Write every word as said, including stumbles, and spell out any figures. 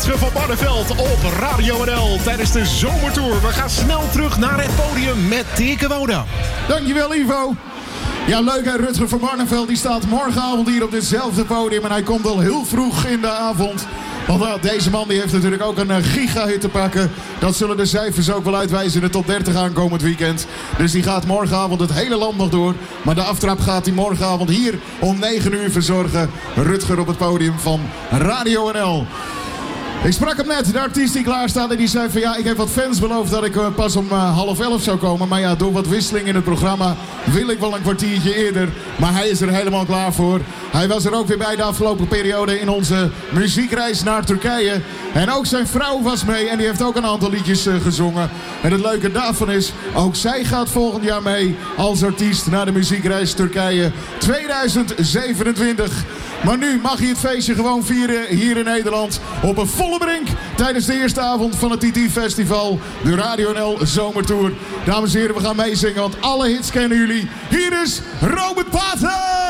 Rutger van Barneveld op Radio N L tijdens de zomertour. We gaan snel terug naar het podium met Dirk Wouda. Dankjewel, Ivo. Ja, leuk hè, Rutger van Barneveld die staat morgenavond hier op ditzelfde podium. En hij komt al heel vroeg in de avond. Want uh, deze man die heeft natuurlijk ook een uh, giga-hit te pakken. Dat zullen de cijfers ook wel uitwijzen in de top dertig aankomend weekend. Dus die gaat morgenavond het hele land nog door. Maar de aftrap gaat hij morgenavond hier om negen uur verzorgen. Rutger op het podium van Radio N L. Ik sprak hem net, de artiest die klaar staat en die zei van ja, ik heb wat fans beloofd dat ik uh, pas om uh, half elf zou komen. Maar ja, door wat wisseling in het programma wil ik wel een kwartiertje eerder. Maar hij is er helemaal klaar voor. Hij was er ook weer bij de afgelopen periode in onze muziekreis naar Turkije. En ook zijn vrouw was mee en die heeft ook een aantal liedjes uh, gezongen. En het leuke daarvan is, ook zij gaat volgend jaar mee als artiest naar de muziekreis Turkije tweeduizend zevenentwintig. Maar nu mag hij het feestje gewoon vieren hier in Nederland op een volle brink tijdens de eerste avond van het T T Festival, de Radio N L Zomertour. Dames en heren, we gaan meezingen, want alle hits kennen jullie. Hier is Robert Paten!